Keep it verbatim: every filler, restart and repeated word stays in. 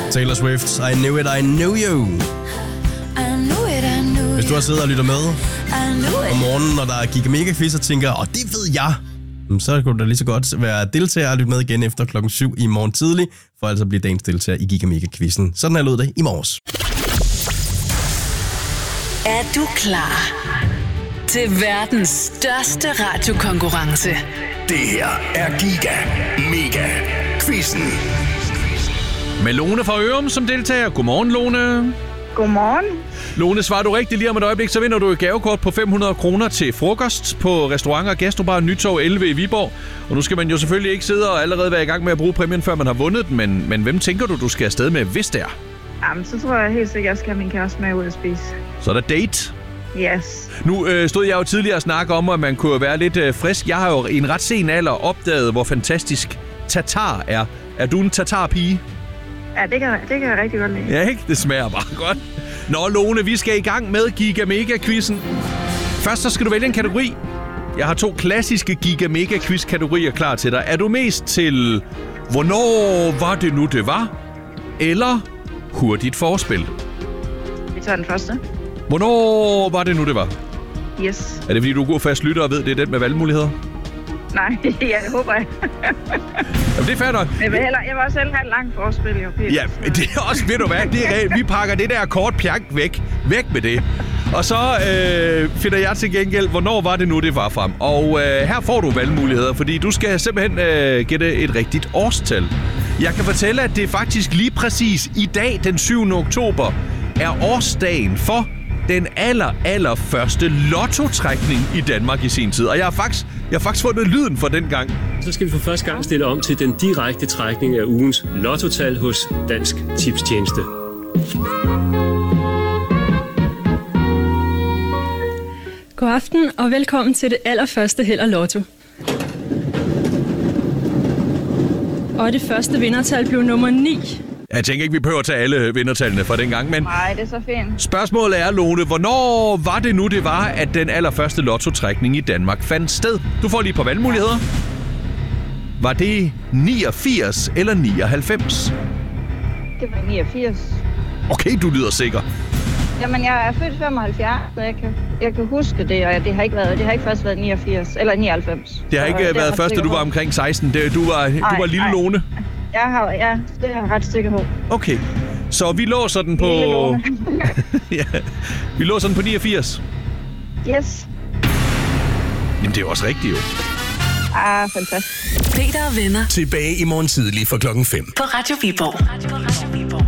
Taylor Swift, I knew it, I knew you. Hvis du har siddet og lyttet med om morgenen, når der er Giga Mega Quiz og tænker, åh, det ved jeg, så kunne du da lige så godt være deltager og lytte med igen efter klokken syv i morgen tidlig, for altså at blive dagens deltager i Giga Mega Quizzen. Sådan her lød det i morges. Er du klar til verdens største radiokonkurrence? Det her er Giga Mega Quizzen. Med Lone fra Ørum som deltager. Godmorgen, Lone. Godmorgen. Lone, svarer du rigtigt lige om et øjeblik, så vinder du et gavekort på fem hundrede kroner til frokost på restauranter Gastrobar Nytorv elleve i Viborg. Og nu skal man jo selvfølgelig ikke sidde og allerede være i gang med at bruge præmien, før man har vundet den, men, men hvem tænker du, du skal afsted med, hvis det er? Jamen, så tror jeg helt sikkert, at jeg skal have min kæreste med ud at spise. Så er der date. Yes. Nu øh, stod jeg jo tidligere og snakke om, at man kunne være lidt øh, frisk. Jeg har jo i en ret sen alder opdaget, hvor fantastisk tatar er. Er du en tatar-pige? Ja, det kan, det kan jeg rigtig godt lide. Ja, ikke? Det smager bare godt. Nå, Lone, vi skal i gang med Giga Mega-quizzen. Først så skal du vælge en kategori. Jeg har to klassiske Giga Mega-quiz-kategorier klar til dig. Er du mest til, hvornår var det nu, det var? Eller hurtigt forspil? Vi tager den første. Hvornår var det nu, det var? Yes. Er det, fordi du er god fast lytter og ved, det er den med valgmuligheder? Nej, ja, det håber jeg. Jamen, det er fair nok. Jeg vil, heller, jeg vil også heller have et langt forspil, jo, Peter. Ja, det er også, ved du hvad, det er rent. Vi pakker det der kort pjank væk. Væk med det. Og så øh, finder jeg til gengæld, hvornår var det nu, det var frem. Og øh, her får du valgmuligheder, fordi du skal simpelthen øh, gætte et rigtigt årstal. Jeg kan fortælle, at det faktisk lige præcis i dag, den syvende oktober, er årsdagen for den aller, aller første lottotrækning i Danmark i sin tid. Og jeg har faktisk, jeg har faktisk fundet lyden for den gang. Så skal vi for første gang stille om til den direkte trækning af ugens lottotal hos Dansk Tipstjeneste. God aften og velkommen til det allerførste Held og Lotto. Og det første vindertal blev nummer ni. Jeg tænker ikke, vi behøver at tage alle vindertallene fra den gang, men Nej, det er så fint. Spørgsmålet er, Lone, hvornår var det nu, det var, at den allerførste lottotrækning i Danmark fandt sted? Du får lige på valgmuligheder. Var det niogfirs eller nioghalvfems? Det var niogfirs. Okay, du lyder sikker. Jamen, jeg er født femoghalvfjerds, så jeg kan, jeg kan huske det, og det har ikke været, det har ikke først været niogfirs eller nioghalvfems. Det har ikke så, været først, da du var omkring seksten. Det, du, var, du var lille ej. Lone. Jeg har, ja, det er jeg ret sikker på. Okay, så vi låser den på... ja, vi låser den på niogfirs. Yes. Jamen, det er jo også rigtigt, jo. Ah, fantastisk. Peter og venner. Tilbage i morgen tidlig for klokken fem. På Radio Viborg. Radio, Radio Viborg.